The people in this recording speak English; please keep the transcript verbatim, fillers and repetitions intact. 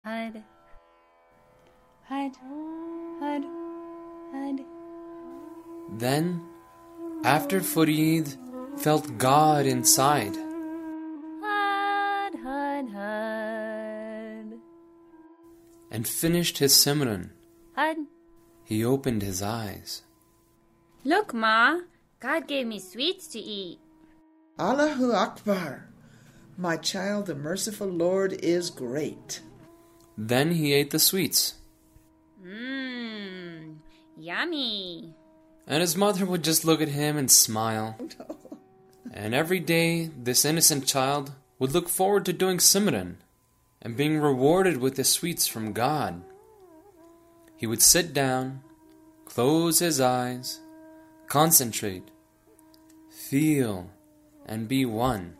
Hud, Hud, Hud, Hud. Then, after Farid felt God inside, Hud, Hud, Hud. And finished his Simran, Hud. he opened his eyes. Look, Ma, God gave me sweets to eat. Allahu Akbar. My child, the merciful Lord is great. Then he ate the sweets. Mmm, yummy. And his mother would just look at him and smile. And every day, this innocent child would look forward to doing Simran and being rewarded with the sweets from God. He would sit down, close his eyes, concentrate, feel, and be one